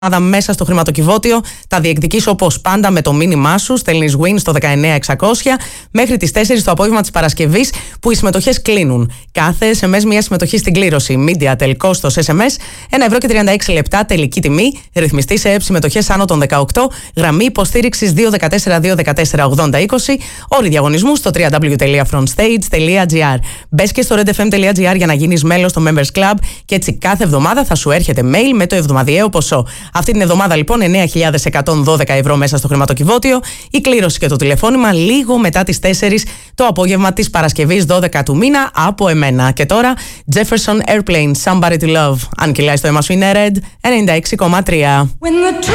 μέσα στο χρηματοκιβώτιο. Τα διεκδικείς όπως πάντα με το μήνυμά σου. Στέλνεις win στο 19600 μέχρι τις 4 το απόγευμα της Παρασκευής που οι συμμετοχές κλείνουν. Κάθε SMS μια συμμετοχή στην κλήρωση. Media κόστος SMS 1,36 τελική τιμή. Ρυθμιστή σε συμμετοχές άνω των 18. Γραμμή υποστήριξης 214-214-80-20. Όροι διαγωνισμού στο www.frontstage.gr. Μπες και στο redfm.gr για να γίνεις μέλος στο Members Club και έτσι κάθε εβδομάδα θα σου έρχεται mail με το εβδομαδιαίο ποσό. Αυτή την εβδομάδα λοιπόν 9.112 ευρώ μέσα στο χρηματοκιβώτιο. Η κλήρωση και το τηλεφώνημα λίγο μετά τις 4 το απόγευμα της Παρασκευής 12 του μήνα από εμένα. Και τώρα Jefferson Airplane, Somebody to Love. Αν κυλάει στο αίμα σου είναι Red 96,3.